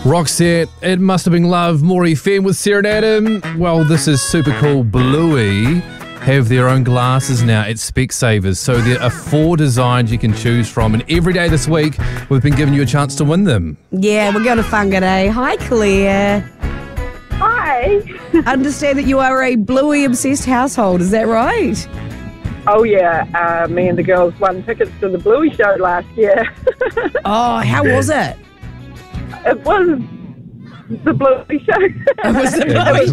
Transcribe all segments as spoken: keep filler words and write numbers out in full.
Roxette, It Must Have Been Love, More F M with Sarah and Adam. Well, this is super cool. Bluey have their own glasses now at Specsavers. So there are four designs you can choose from. And every day this week, we've been giving you a chance to win them. Yeah, we're going to Whangarei. Hi, Claire. Hi. Understand that you are a Bluey-obsessed household. Is that right? Oh, yeah. Uh, me and the girls won tickets to the Bluey show last year. Oh, how was it? It was the Bluey show. It was the Bluey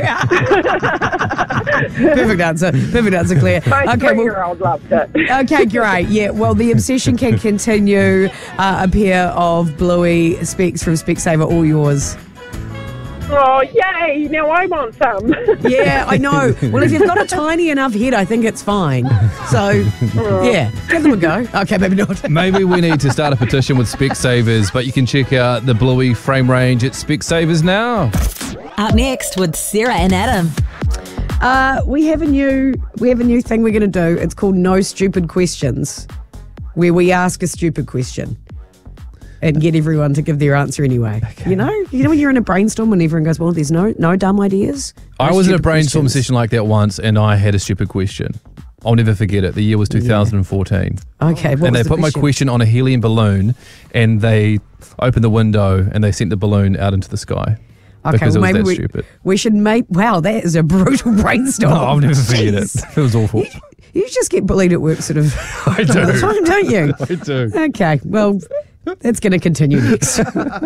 show. Perfect answer. Perfect answer, Claire. My Okay, well, three-year-old loved it. okay, great. Yeah, well, the obsession can continue. Uh, a pair of Bluey specs from Specsaver, all yours. Oh, yay. Now I want some. Yeah, I know. Well, if you've got a tiny enough head, I think it's fine. So, yeah, give them a go. Okay, maybe not. Maybe we need to start a petition with Specsavers, but you can check out the Bluey frame range at Specsavers now. Up next with Sarah and Adam. Uh, we have a new we have a new thing we're going to do. It's called No Stupid Questions, where we ask a stupid question and get everyone to give their answer anyway. Okay. You know, you know when you're in a brainstorm and everyone goes, "Well, there's no no dumb ideas." No I was in a stupid brainstorm questions. session like that once, and I had a stupid question. I'll never forget it. The year was two thousand fourteen. Okay, what and was they the put my question on a helium balloon, and they opened the window and they sent the balloon out into the sky. Okay, because well, it was maybe that we, stupid. we should make. Wow, that is a brutal brainstorm. No, I'll never forget it. Jeez. It was awful. You, you just get bullied at work, sort of. I do. all the time, don't you? I do. Okay, well, that's going to continue next.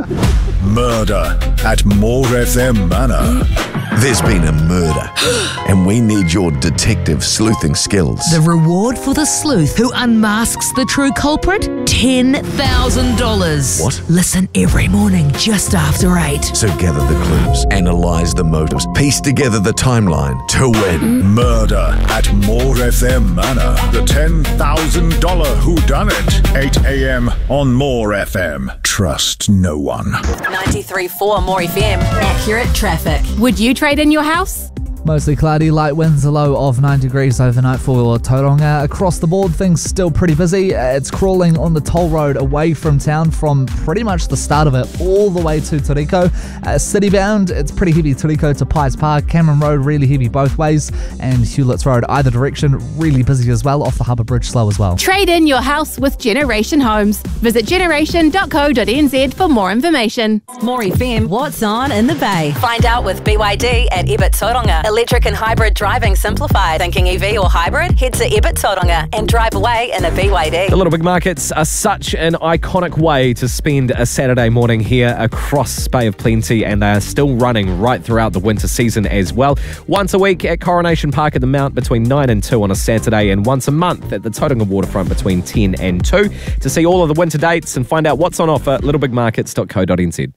Murder at More F M Manor. There's been a murder, and we need your detective sleuthing skills. The reward for the sleuth who unmasks the true culprit? ten thousand dollars. What? Listen every morning just after eight. So gather the clues, analyze the motives, piece together the timeline to win. Murder at More F M Manor. The ten thousand dollars whodunit. eight a.m. on More F M. Trust no one. ninety-three point four More F M. Accurate traffic. Would you trade in your house? Mostly cloudy, light winds, a low of nine degrees overnight for Tauranga. Across the board, things still pretty busy. It's crawling on the toll road away from town from pretty much the start of it all the way to Toriko. Uh, City-bound, it's pretty heavy Toriko to Pies Park. Cameron Road, really heavy both ways. And Hewlett's Road, either direction, really busy as well. Off the Harbour Bridge, slow as well. Trade in your house with Generation Homes. Visit generation dot co dot n z for more information. More F M, what's on in the Bay? Find out with B Y D at Ebert Tauranga. Electric and hybrid driving simplified. Thinking E V or hybrid? Head to Ebert Tauranga and drive away in a B Y D. The Little Big Markets are such an iconic way to spend a Saturday morning here across Bay of Plenty, and they are still running right throughout the winter season as well. Once a week at Coronation Park at the Mount between nine and two on a Saturday, and once a month at the Tauranga Waterfront between ten and two. To see all of the winter dates and find out what's on offer, little big markets dot co dot n z.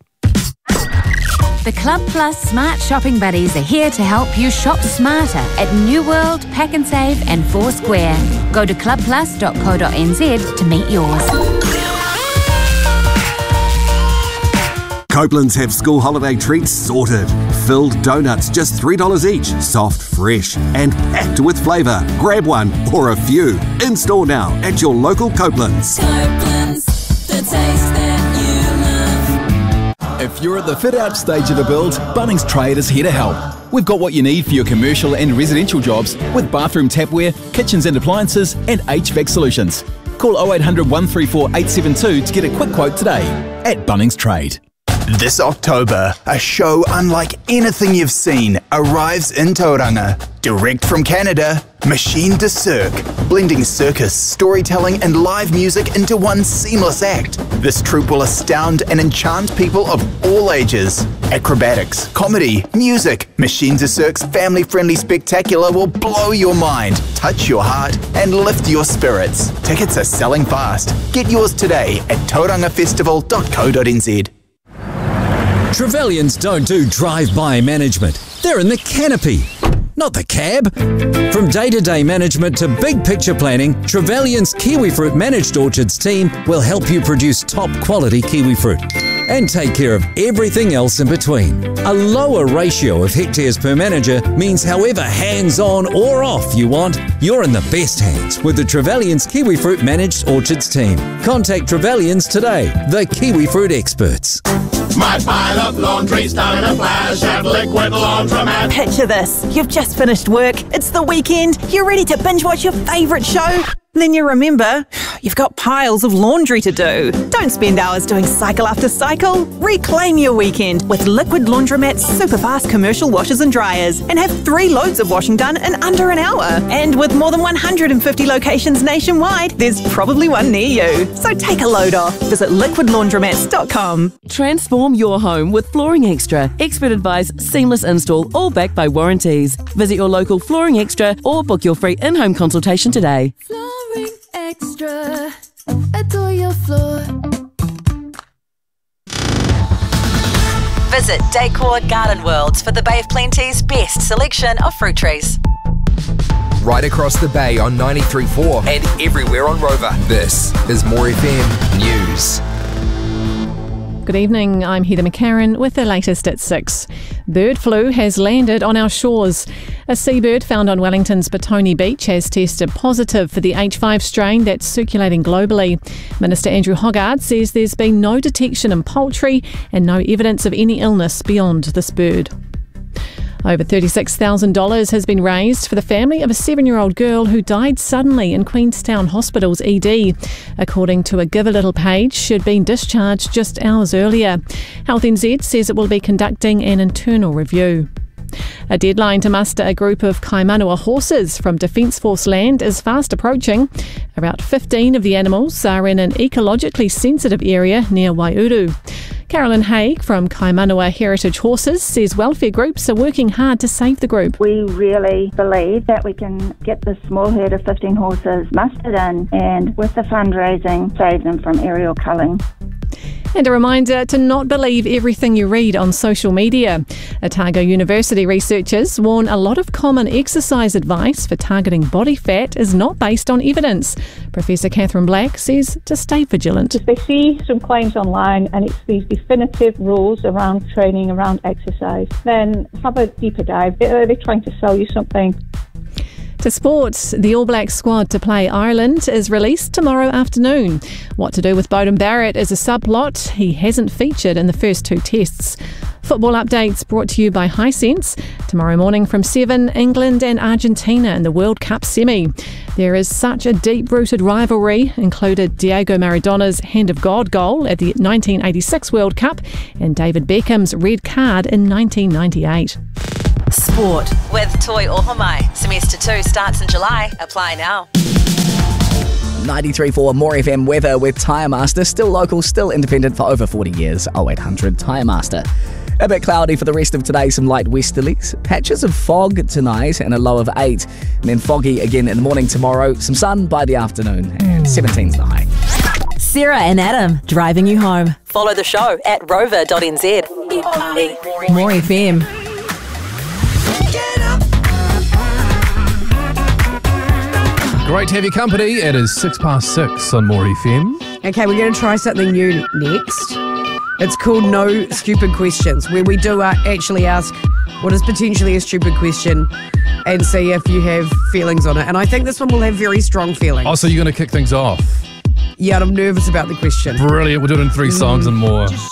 The Club Plus Smart Shopping Buddies are here to help you shop smarter at New World, Pack and Save and Foursquare. Go to club plus dot co dot n z to meet yours. Copeland's have school holiday treats sorted. Filled donuts, just three dollars each. Soft, fresh, and packed with flavour. Grab one or a few. In store now at your local Copeland's. Copeland's, the taste that you love. If you're at the fit-out stage of a build, Bunnings Trade is here to help. We've got what you need for your commercial and residential jobs with bathroom tapware, kitchens and appliances, and H V A C solutions. Call oh eight hundred, one three four, eight seven two to get a quick quote today at Bunnings Trade. This October, a show unlike anything you've seen arrives in Tauranga. Direct from Canada, Machine de Cirque, blending circus, storytelling and live music into one seamless act. This troupe will astound and enchant people of all ages. Acrobatics, comedy, music. Machine de Cirque's family-friendly spectacular will blow your mind, touch your heart and lift your spirits. Tickets are selling fast. Get yours today at tauranga festival dot co dot n z. Trevelyan's don't do drive-by management. They're in the canopy, not the cab. From day-to-day management to big picture planning, Trevelyan's Kiwifruit Managed Orchards team will help you produce top quality kiwifruit. and take care of everything else in between. A lower ratio of hectares per manager means however hands-on or off you want, you're in the best hands with the Trevelyan's Kiwifruit Managed Orchards team. Contact Trevelyan's today, the Kiwifruit experts. My pile of laundry's done in a flash at Liquid Laundromat. Picture this. You've just finished work. It's the weekend. You're ready to binge watch your favourite show. Then you remember, you've got piles of laundry to do. Don't spend hours doing cycle after cycle. Reclaim your weekend with Liquid Laundromat's super fast commercial washers and dryers and have three loads of washing done in under an hour. And with more than one hundred fifty locations nationwide, there's probably one near you. So take a load off. Visit liquid laundromats dot com. Transform your home with Flooring Extra. Expert advice, seamless install, all backed by warranties. Visit your local Flooring Extra or book your free in-home consultation today. Flooring Extra. Adore your floor. Visit Decor Garden Worlds for the Bay of Plenty's best selection of fruit trees. Right across the bay on ninety-three point four and everywhere on Rover. This is More F M News. Good evening, I'm Heather McCarran with the latest at six. Bird flu has landed on our shores. A seabird found on Wellington's Petone Beach has tested positive for the H five strain that's circulating globally. Minister Andrew Hoggard says there's been no detection in poultry and no evidence of any illness beyond this bird. Over thirty-six thousand dollars has been raised for the family of a seven-year-old girl who died suddenly in Queenstown Hospital's E D. According to a Give a Little page, she'd been discharged just hours earlier. Health N Z says it will be conducting an internal review. A deadline to muster a group of Kaimanawa horses from Defence Force land is fast approaching. About fifteen of the animals are in an ecologically sensitive area near Waiuru. Carolyn Haig from Kaimanawa Heritage Horses says welfare groups are working hard to save the group. We really believe that we can get this small herd of fifteen horses mustered in and with the fundraising save them from aerial culling. And a reminder to not believe everything you read on social media. Otago University researchers warn a lot of common exercise advice for targeting body fat is not based on evidence. Professor Catherine Black says to stay vigilant. If they see some claims online and it's these definitive rules around training, around exercise, then have a deeper dive. Are they trying to sell you something? To sports, the All Blacks squad to play Ireland is released tomorrow afternoon. What to do with Beauden Barrett is a subplot. He hasn't featured in the first two tests. Football updates brought to you by Hisense. Tomorrow morning from seven, England and Argentina in the World Cup semi. There is such a deep-rooted rivalry, included Diego Maradona's Hand of God goal at the nineteen eighty-six World Cup and David Beckham's red card in nineteen ninety-eight. Sport with Toi Ohomai. Semester two starts in July. Apply now. ninety-three point four More F M weather with Tyre Master. Still local, still independent for over forty years. oh eight hundred Tyre Master. A bit cloudy for the rest of today, some light westerlies. Patches of fog tonight and a low of eight. And then foggy again in the morning tomorrow. Some sun by the afternoon and seventeen's the high. Sarah and Adam driving you home. Follow the show at rover dot n z. More F M. Great to have your company. It is six past six on More F M. Okay, we're going to try something new next. It's called No Stupid Questions, where we do uh, actually ask what is potentially a stupid question and see if you have feelings on it. And I think this one will have very strong feelings. Oh, so you're going to kick things off? Yeah, and I'm nervous about the question. Brilliant. We'll do it in three songs mm. and more.